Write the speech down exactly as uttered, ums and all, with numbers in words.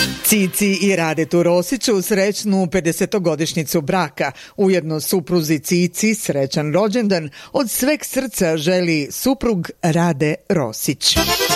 Cici i Radetu Rosiću srećnu pedesetogodišnjicu braka. Ujedno supruzi Cici srećan rođendan od sveg srca želi suprug Rade Rosić.